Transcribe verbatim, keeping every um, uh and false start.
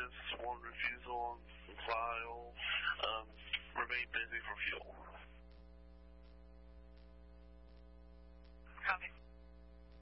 Focus, one refusal on file, um, remain busy for fuel.